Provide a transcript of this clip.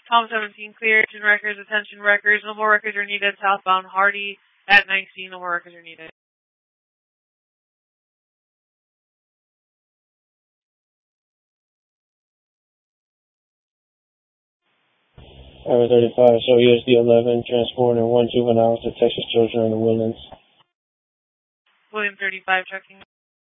Tom 17, clear. Attention wreckers, attention wreckers. No more wreckers are needed. Southbound Hardy at 19. No more wreckers are needed. Hour 35, show USD 11, transporting 1 juvenile to Texas Children in the Woodlands. William 35, checking.